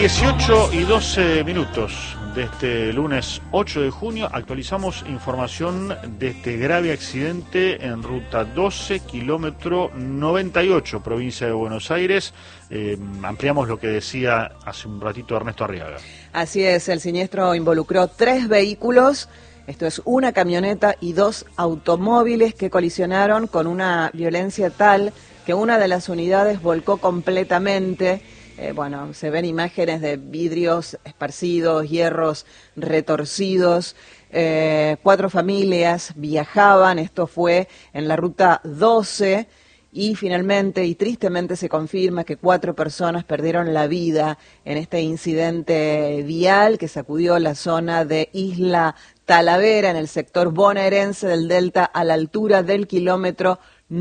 18:12 de este lunes 8 de junio. Actualizamos información de este grave accidente en ruta 12, kilómetro 98, provincia de Buenos Aires. Ampliamos lo que decía hace un ratito Ernesto Arriaga. Así es, el siniestro involucró 3 vehículos, esto es una camioneta y 2 automóviles que colisionaron con una violencia tal que una de las unidades volcó completamente. Se ven imágenes de vidrios esparcidos, hierros retorcidos. 4 familias viajaban, esto fue en la ruta 12, y finalmente y tristemente se confirma que 4 personas perdieron la vida en este incidente vial que sacudió la zona de Isla Talavera, en el sector bonaerense del Delta, a la altura del kilómetro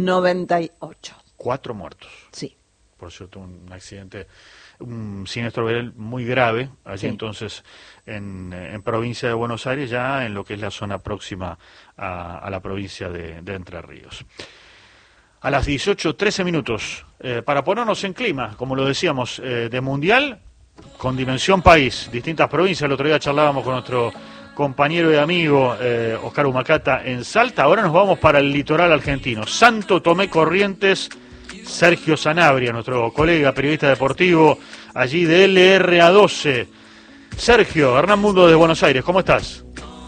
98. 4 muertos. Sí. Por cierto, un accidente, un siniestro vial muy grave, allí sí. Entonces en provincia de Buenos Aires, ya en lo que es la zona próxima a la provincia de Entre Ríos. A las 18:13, para ponernos en clima, como lo decíamos, de Mundial, con dimensión país, distintas provincias. El otro día charlábamos con nuestro compañero y amigo Oscar Humacata en Salta. Ahora nos vamos para el litoral argentino, Santo Tomé, Corrientes. Sergio Sanabria, nuestro colega periodista deportivo allí de LRA12. Sergio, Hernán Mundo de Buenos Aires, ¿cómo estás?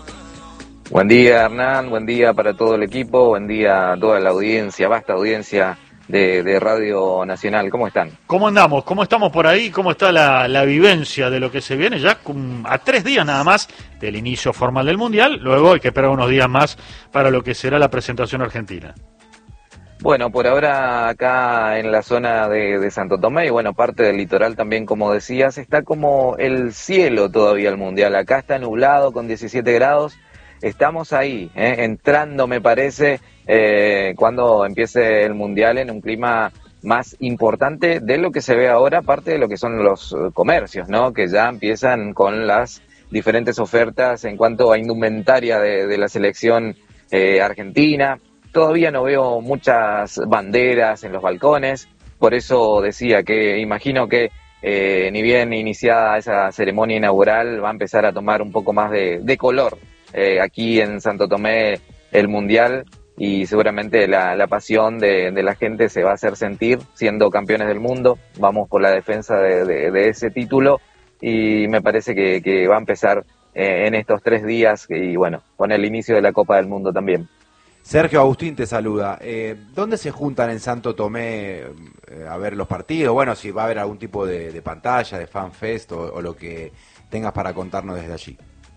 Buen día, Hernán, buen día para todo el equipo, buen día a toda la audiencia, vasta audiencia de Radio Nacional. ¿Cómo están? ¿Cómo andamos? ¿Cómo estamos por ahí? ¿Cómo está la vivencia de lo que se viene ya a 3 días nada más del inicio formal del Mundial? Luego hay que esperar unos días más para lo que será la presentación argentina. Bueno, por ahora acá en la zona de Santo Tomé, y bueno, parte del litoral también, como decías, está como el cielo todavía el Mundial. Acá está nublado con 17 grados, estamos ahí, entrando me parece, cuando empiece el Mundial en un clima más importante de lo que se ve ahora, aparte de lo que son los comercios, ¿no? Que ya empiezan con las diferentes ofertas en cuanto a indumentaria de la selección argentina. Todavía no veo muchas banderas en los balcones, por eso decía que imagino que ni bien iniciada esa ceremonia inaugural va a empezar a tomar un poco más de color aquí en Santo Tomé el Mundial, y seguramente la pasión de la gente se va a hacer sentir siendo campeones del mundo. Vamos por la defensa de ese título, y me parece que va a empezar en estos 3 días y bueno, con el inicio de la Copa del Mundo también. Sergio, Agustín te saluda. ¿Dónde se juntan en Santo Tomé a ver los partidos? Bueno, si va a haber algún tipo de pantalla, de fanfest o lo que tengas para contarnos desde allí.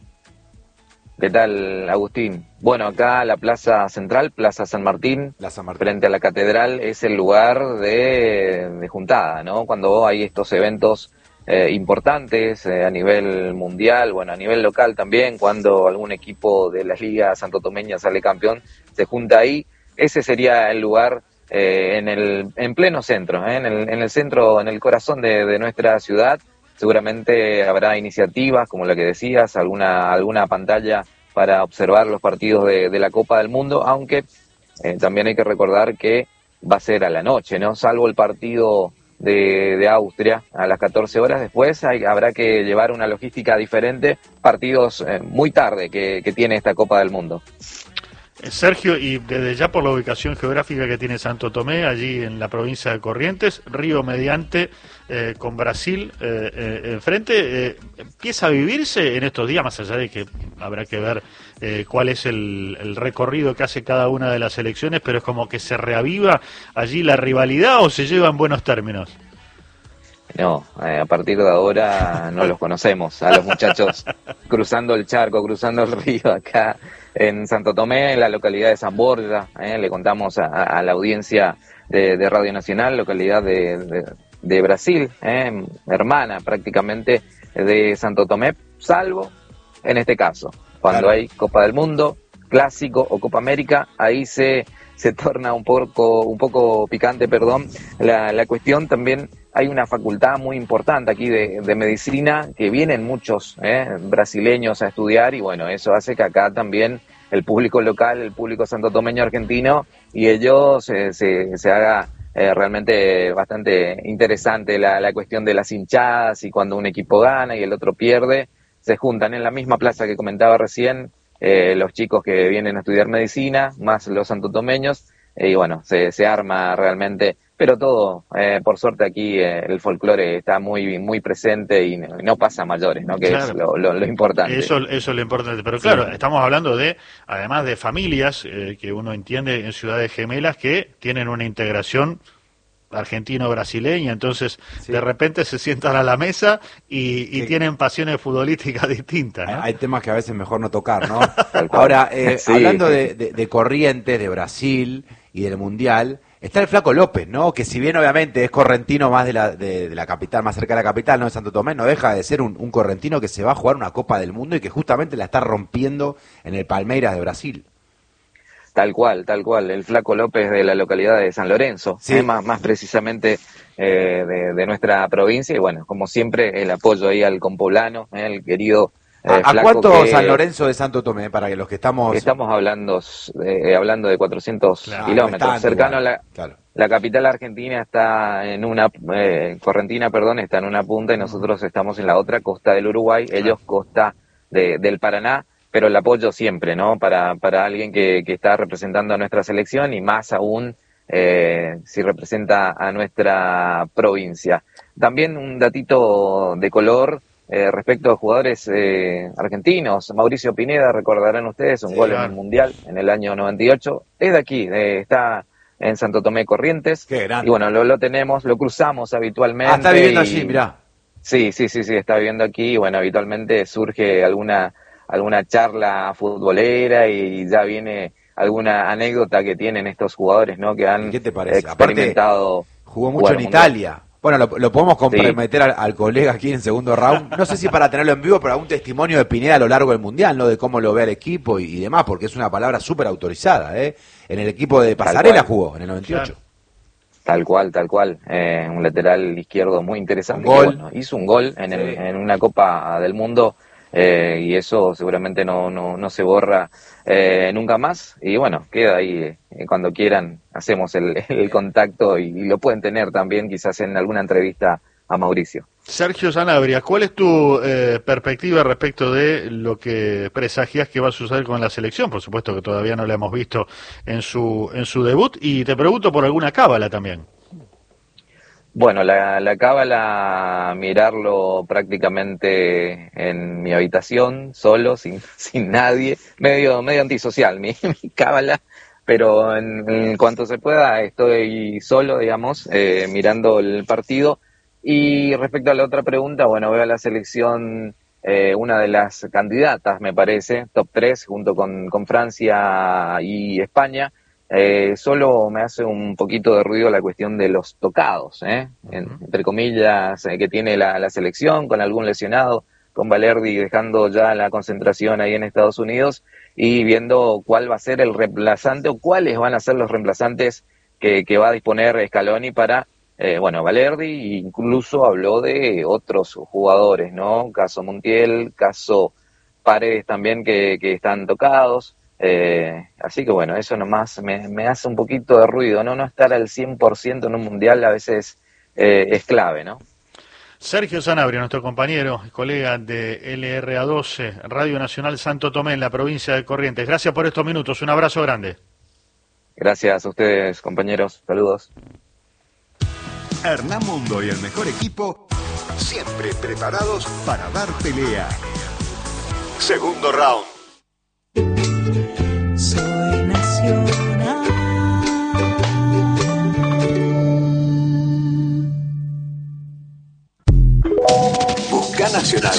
¿Qué tal, Agustín? Bueno, acá la Plaza Central, Plaza San Martín, frente a la Catedral, es el lugar de juntada, ¿no? Cuando hay estos eventos importantes a nivel mundial, bueno, a nivel local también, cuando algún equipo de la Liga santotomeña sale campeón, se junta ahí. Ese sería el lugar en pleno centro, en el centro, en el corazón de nuestra ciudad. Seguramente habrá iniciativas, como la que decías, alguna pantalla para observar los partidos de la Copa del Mundo, aunque también hay que recordar que va a ser a la noche, ¿no? Salvo el partido de Austria a las 14 horas, después habrá que llevar una logística diferente, partidos muy tarde que tiene esta Copa del Mundo. Sergio, y desde ya por la ubicación geográfica que tiene Santo Tomé, allí en la provincia de Corrientes, río mediante, con Brasil enfrente, ¿empieza a vivirse en estos días, más allá de que habrá que ver cuál es el recorrido que hace cada una de las selecciones, pero es como que se reaviva allí la rivalidad o se lleva en buenos términos? No, a partir de ahora no los conocemos, a los muchachos cruzando el charco, cruzando el río acá en Santo Tomé, en la localidad de San Borja. Le contamos a la audiencia de Radio Nacional, localidad de Brasil, hermana prácticamente de Santo Tomé, salvo en este caso, cuando hay Copa del Mundo, Clásico o Copa América, ahí se torna un poco picante, la cuestión. También hay una facultad muy importante aquí de medicina, que vienen muchos brasileños a estudiar, y bueno, eso hace que acá también el público local, el público santotomeño argentino, y ellos se haga realmente bastante interesante la cuestión de las hinchadas y cuando un equipo gana y el otro pierde, se juntan en la misma plaza que comentaba recién los chicos que vienen a estudiar medicina, más los santotomeños, y bueno, se arma realmente, pero todo, por suerte aquí el folclore está muy presente y no pasa a mayores, ¿no? Que claro, es lo importante. Eso es lo importante, pero claro, sí, estamos hablando de, además de familias que uno entiende en ciudades gemelas que tienen una integración argentino-brasileña, entonces sí, de repente se sientan a la mesa y sí, tienen pasiones futbolísticas distintas, ¿no? Hay temas que a veces mejor no tocar, ¿no? Ahora, sí, hablando de Corrientes, de Brasil y del Mundial, está el Flaco López, ¿no? Que si bien obviamente es correntino más de la capital, más cerca de la capital, ¿no? De Santo Tomé, no deja de ser un correntino que se va a jugar una Copa del Mundo y que justamente la está rompiendo en el Palmeiras de Brasil. Tal cual. El Flaco López de la localidad de San Lorenzo, sí, más precisamente de nuestra provincia. Y bueno, como siempre, el apoyo ahí al compoblano, el querido ¿A cuánto San Lorenzo de Santo Tomé? Para que los que estamos... Estamos hablando de 400 kilómetros. Cercano a la capital argentina está en una... Correntina, perdón, está en una punta y nosotros estamos en la otra, costa del Uruguay. Ellos costa del Paraná. Pero el apoyo siempre, ¿no? Para alguien que está representando a nuestra selección y más aún si representa a nuestra provincia. También un datito de color respecto a jugadores argentinos. Mauricio Pineda, recordarán ustedes, un gol en el Mundial en el año 98. Es de aquí, está en Santo Tomé Corrientes. Qué grande. Y bueno, lo tenemos, lo cruzamos habitualmente. Ah, está viviendo allí, mirá. Sí, está viviendo aquí y bueno, habitualmente surge alguna charla futbolera y ya viene alguna anécdota que tienen estos jugadores, ¿no? Que han experimentado. Aparte, jugó mucho en Italia. Bueno, lo podemos comprometer al colega aquí en segundo round. No sé si para tenerlo en vivo, pero algún testimonio de Pineda a lo largo del Mundial, ¿no? De cómo lo ve el equipo y demás, porque es una palabra súper autorizada, ¿eh? En el equipo de Pasarela jugó, en el 98. Claro. Tal cual. Un lateral izquierdo muy interesante. Que, bueno, hizo un gol en una Copa del Mundo. Y eso seguramente no se borra nunca más y bueno, queda ahí, cuando quieran hacemos el contacto y lo pueden tener también quizás en alguna entrevista a Mauricio. Sergio Sanabria, ¿cuál es tu perspectiva respecto de lo que presagias que va a suceder con la selección? Por supuesto que todavía no la hemos visto en su debut y te pregunto por alguna cábala también. Bueno, la cábala, mirarlo prácticamente en mi habitación, solo, sin nadie, medio antisocial mi cábala, pero en cuanto se pueda estoy solo, digamos, mirando el partido. Y respecto a la otra pregunta, bueno, veo a la selección una de las candidatas, me parece, top 3, junto con Francia y España. Solo me hace un poquito de ruido la cuestión de los tocados, entre comillas, que tiene la selección, con algún lesionado, con Valerdi dejando ya la concentración ahí en Estados Unidos y viendo cuál va a ser el reemplazante o cuáles van a ser los reemplazantes que va a disponer Scaloni para, Valerdi, incluso habló de otros jugadores, ¿no? Caso Montiel, caso Paredes también que están tocados. Así que bueno, eso nomás me hace un poquito de ruido, no estar al 100% en un mundial a veces es clave, ¿no? Sergio Sanabria, nuestro compañero y colega de LRA12, Radio Nacional Santo Tomé, en la provincia de Corrientes. Gracias por estos minutos, un abrazo grande. Gracias a ustedes, compañeros, saludos. Hernán Mundo y el mejor equipo, siempre preparados para dar pelea. Segundo round. Soy nacional. Busca Nacional.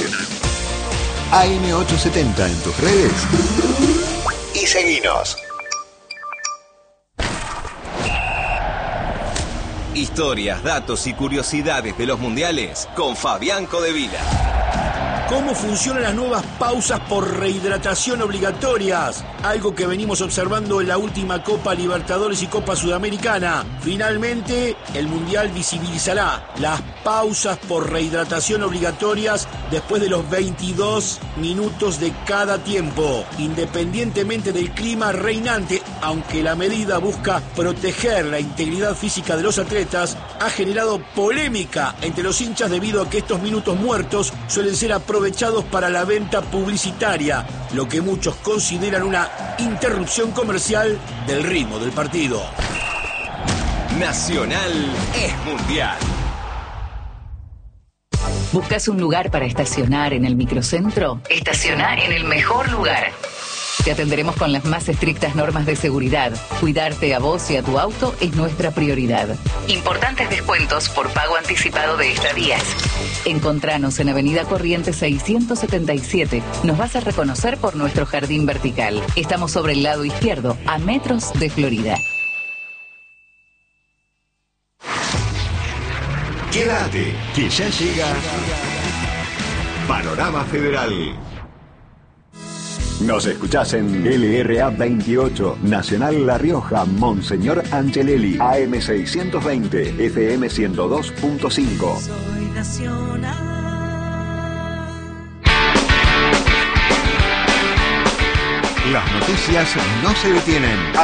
AM870 en tus redes. Y seguinos. Historias, datos y curiosidades de los mundiales con Fabián Codevila. ¿Cómo funcionan las nuevas pausas por rehidratación obligatorias? algo que venimos observando en la última Copa Libertadores y Copa Sudamericana. Finalmente, el Mundial visibilizará las pausas por rehidratación obligatorias después de los 22 minutos de cada tiempo, independientemente del clima reinante. Aunque la medida busca proteger la integridad física de los atletas, ha generado polémica entre los hinchas debido a que estos minutos muertos suelen ser aprovechados para la venta publicitaria, lo que muchos consideran una interrupción comercial del ritmo del partido. Nacional es mundial. ¿Buscas un lugar para estacionar en el microcentro? Estaciona en el mejor lugar. Te atenderemos con las más estrictas normas de seguridad. Cuidarte a vos y a tu auto es nuestra prioridad. Importantes descuentos por pago anticipado de estadías. Encontranos en Avenida Corrientes 677. Nos vas a reconocer por nuestro jardín vertical. Estamos sobre el lado izquierdo, a metros de Florida. Quédate, que ya llega Panorama Federal. Nos escuchás en LRA 28, Nacional La Rioja, Monseñor Angelelli, AM 620, FM 102.5. Soy nacional. Las noticias no se detienen.